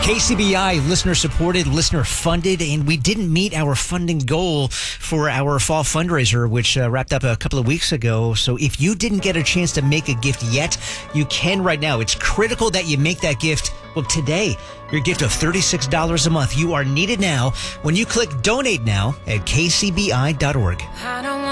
KCBI, listener-supported, listener-funded, and we didn't meet our funding goal for our fall fundraiser, which wrapped up a couple of weeks ago. So if you didn't get a chance to make a gift yet, you can right now. It's critical that you make that gift. Well, today, your gift of $36 a month, you are needed now when you click Donate Now at kcbi.org.